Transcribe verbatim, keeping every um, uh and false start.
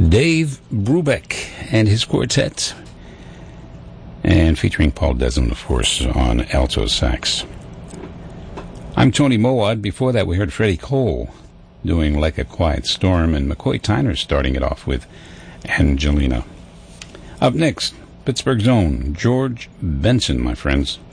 Dave Brubeck and his quartet, and featuring Paul Desmond, of course, on alto sax. I'm Tony Mowat. Before that, we heard Freddie Cole doing Like a Quiet Storm, and McCoy Tyner starting it off with Angelina. Up next, Pittsburgh's own George Benson, my friends.